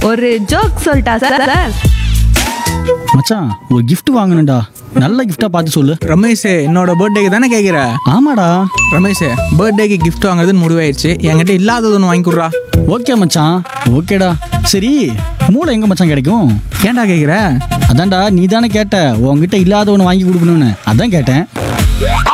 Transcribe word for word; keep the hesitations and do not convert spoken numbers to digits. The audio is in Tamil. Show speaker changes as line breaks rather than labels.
ஒரு ஜோக் சொல்லிட்டா சார் சார்
மச்சான், ஒரு gift வாங்கணும்டா. நல்ல gift-ஆ பார்த்து சொல்லு.
ரமேஷ், என்னோட பர்த்டேக்கு தானே கேட்குற?
ஆமாடா.
ரமேஷ், பர்த்டேக்கு gift வாங்குறதுன்னு முடிவாயிடுச்சு. என்கிட்ட இல்லாதது ஒன்று வாங்கி கொடுறா.
ஓகே மச்சான், ஓகேடா. சரி, மூளை எங்க மச்சான் கிடைக்கும்?
ஏன்டா கேட்குற?
அதான்டா, நீ தானே கேட்ட உன்கிட்ட இல்லாத ஒன்று வாங்கி கொடுக்கணும்னு. அதான் கேட்டேன்.